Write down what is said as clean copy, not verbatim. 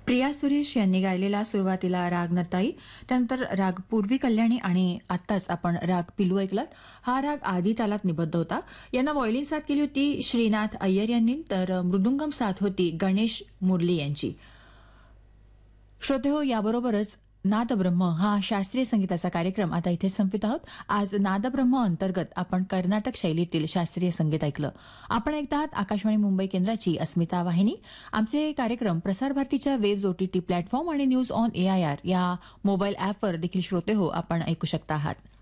प्रिया सुरेश यांनी गायलेला सुरुवातीला राग नताई, त्यानंतर राग पूर्वी कल्याणी आणि आत्ताच आपण राग पिलू ऐकलात. हा राग आदी तालात निबद्ध होता. यांना व्हायोलिन साथ केली होती श्रीनाथ अय्यर यांनी, तर मृदुंगम साथ होती गणेश मुरली यांची. श्रोते हो, याबरोबरच नादब्रह्म हा शास्त्रीय संगीताचा कार्यक्रम आता इथे संपित आहोत. आज नादब्रह्म अंतर्गत आपण कर्नाटक शैलीतील शास्त्रीय संगीत ऐकलं. आपण ऐकत आहात आकाशवाणी मुंबई केंद्राची अस्मिता वाहिनी. आमचे कार्यक्रम प्रसार भारतीच्या वेव्ज OTT प्लॅटफॉर्म आणि न्यूज ऑन AIR या मोबाईल ॲपवर देखील श्रोते हो आपण ऐकू शकता आहात.